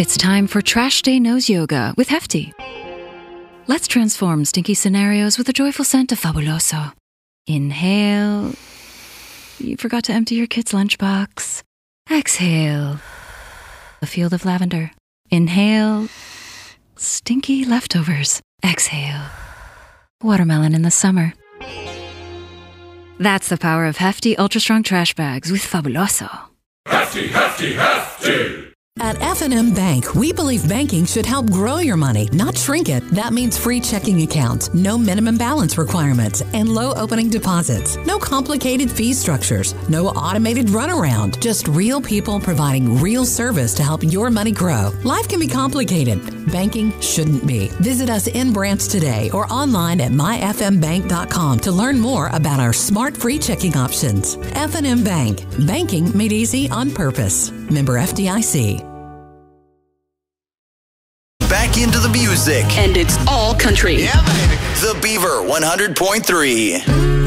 It's time for Trash Day Nose Yoga with Hefty. Let's transform stinky scenarios with a joyful scent of Fabuloso. Inhale. You forgot to empty your kid's lunchbox. Exhale. A field of lavender. Inhale. Stinky leftovers. Exhale. Watermelon in the summer. That's the power of Hefty Ultra Strong Trash Bags with Fabuloso. Hefty, hefty, hefty! At F&M Bank, we believe banking should help grow your money, not shrink it. That means free checking accounts, no minimum balance requirements, and low opening deposits. No complicated fee structures, no automated runaround. Just real people providing real service to help your money grow. Life can be complicated. Banking shouldn't be. Visit us in branch today or online at myfmbank.com to learn more about our smart free checking options. F&M Bank. Banking made easy on purpose. Member FDIC. Back into the music. And it's all country. Yeah, baby. The Beaver 100.3.